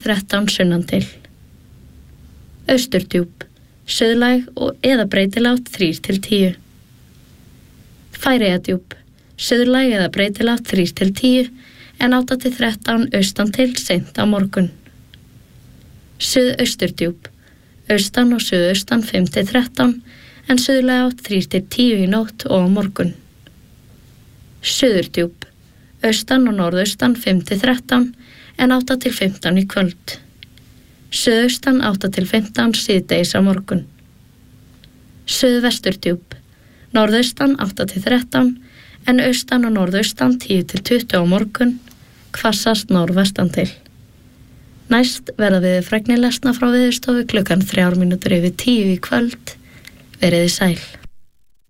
13 sunnan til. Austurdjúp, suðlæg eða breytilátt 3 til 10. Færeyjadjúp, suðlæg eða breytilátt 3 til 10 en 8 til 13 austan til seint á morgun. Suðausturdjúp, austan og suðaustan 5 til 13 en suðlæg átt 3 til 10 í nótt og á morgun. Suðurdjúp, austan og norðaustan 5 til 13 en 8 til 15 í kvöld. Suðaustan 8 til 15 síðdegis á morgun. Suðvesturdjúp, norðaustan 8 til 13 en austan og norðaustan 10 til 20 á morgun, hvassast norðvestan til. Næst verða veðurfregnir lesnar frá Veðurstofu klukkan 3 mínútur yfir 10 í kvöld. Veriði sæl.